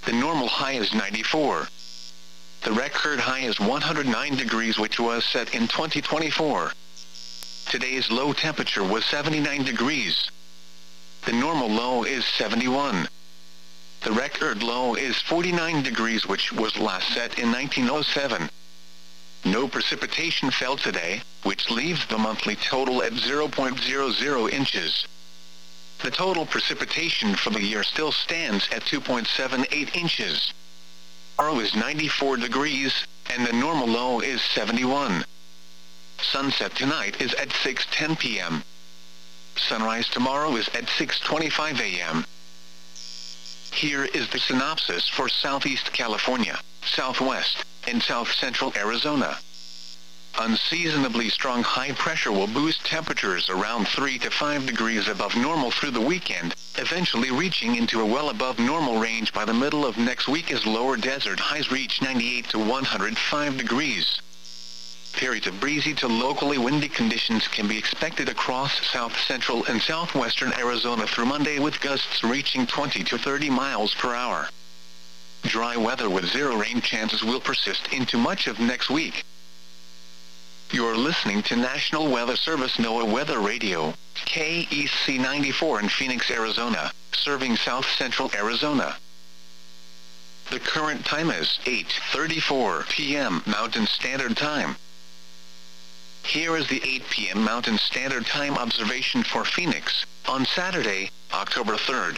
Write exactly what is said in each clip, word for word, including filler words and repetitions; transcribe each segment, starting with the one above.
The normal high is ninety-four. The record high is one hundred nine degrees, which was set in twenty twenty-four. Today's low temperature was seventy-nine degrees. The normal low is seventy-one. The record low is forty-nine degrees, which was last set in nineteen oh seven. No precipitation fell today, which leaves the monthly total at zero point zero zero inches. The total precipitation for the year still stands at two point seven eight inches. Tomorrow is ninety-four degrees, and the normal low is seventy-one. Sunset tonight is at six ten p m Sunrise tomorrow is at six twenty-five a m Here is the synopsis for Southeast California, Southwest, and South Central Arizona. Unseasonably strong high pressure will boost temperatures around three to five degrees above normal through the weekend, eventually reaching into a well above normal range by the middle of next week as lower desert highs reach ninety-eight to one hundred five degrees. Periods of breezy to locally windy conditions can be expected across south central and southwestern Arizona through Monday, with gusts reaching twenty to thirty miles per hour. Dry weather with zero rain chances will persist into much of next week. You're listening to National Weather Service NOAA Weather Radio, K E C ninety-four in Phoenix, Arizona, serving south central Arizona. The current time is eight thirty-four p m Mountain Standard Time. Here is the eight p m Mountain Standard Time observation for Phoenix, on Saturday, October third.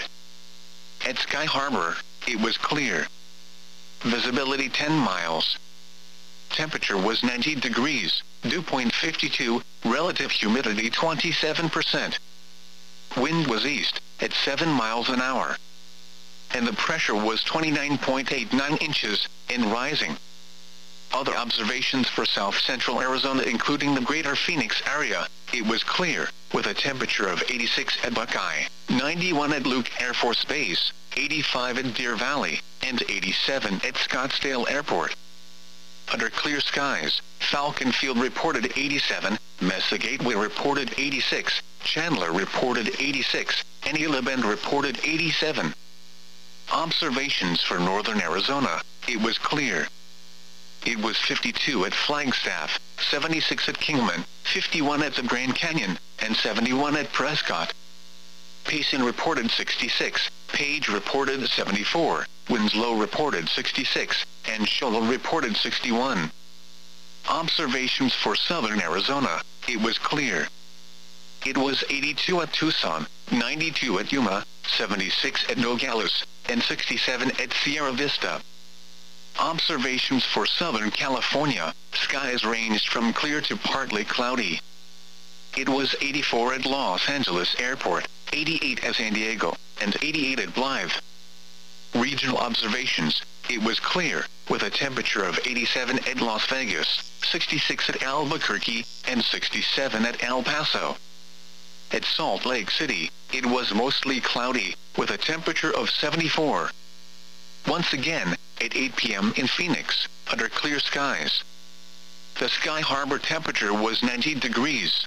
At Sky Harbor, it was clear. Visibility ten miles. Temperature was ninety degrees, dew point fifty-two, relative humidity twenty-seven percent. Wind was east, at seven miles an hour. And the pressure was twenty-nine point eight nine inches, and rising. Other observations for south central Arizona, including the greater Phoenix area, it was clear, with a temperature of eighty-six at Buckeye, ninety-one at Luke Air Force Base, eighty-five at Deer Valley, and eighty-seven at Scottsdale Airport. Under clear skies, Falcon Field reported eighty-seven, Mesa Gateway reported eighty-six, Chandler reported eighty-six, and Gila Bend reported eighty-seven. Observations for northern Arizona, it was clear. It was fifty-two at Flagstaff, seventy-six at Kingman, fifty-one at the Grand Canyon, and seventy-one at Prescott. Payson reported sixty-six, Page reported seventy-four, Winslow reported sixty-six, and Shoal reported sixty-one. Observations for southern Arizona, it was clear. It was eighty-two at Tucson, ninety-two at Yuma, seventy-six at Nogales, and sixty-seven at Sierra Vista. Observations for Southern California, skies ranged from clear to partly cloudy. It was eighty-four at Los Angeles Airport, eighty-eight at San Diego, and eighty-eight at Blythe. Regional observations, it was clear, with a temperature of eighty-seven at Las Vegas, sixty-six at Albuquerque, and sixty-seven at El Paso. At Salt Lake City, it was mostly cloudy, with a temperature of seventy-four. Once again, at eight p m in Phoenix, under clear skies. The Sky Harbor temperature was ninety degrees.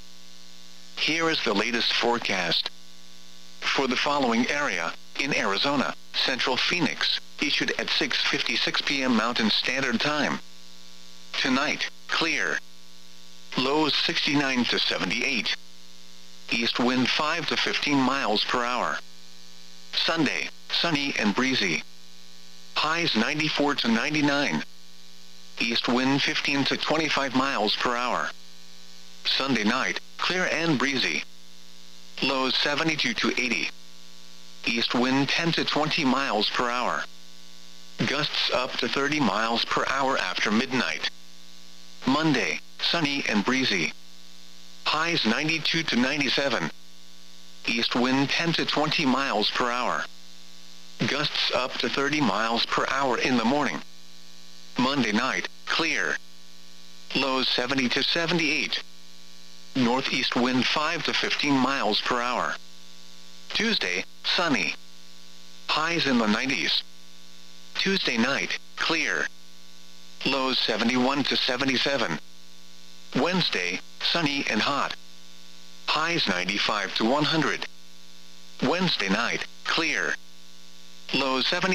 Here is the latest forecast. For the following area, in Arizona, Central Phoenix, issued at six fifty-six p m Mountain Standard Time. Tonight, clear. Lows sixty-nine to seventy-eight. East wind five to fifteen miles per hour. Sunday, sunny and breezy. Highs ninety-four to ninety-nine. East wind fifteen to twenty-five miles per hour. Sunday night, clear and breezy. Lows seventy-two to eighty. East wind ten to twenty miles per hour. Gusts up to thirty miles per hour after midnight. Monday, sunny and breezy. Highs ninety-two to ninety-seven. East wind ten to twenty miles per hour. Gusts up to thirty miles per hour in the morning. Monday night, clear. Lows seventy to seventy-eight. Northeast wind five to fifteen miles per hour. Tuesday, sunny. Highs in the nineties. Tuesday night, clear. Lows seventy-one to seventy-seven. Wednesday, sunny and hot. Highs ninety-five to one hundred. Wednesday night, clear. Lows seventy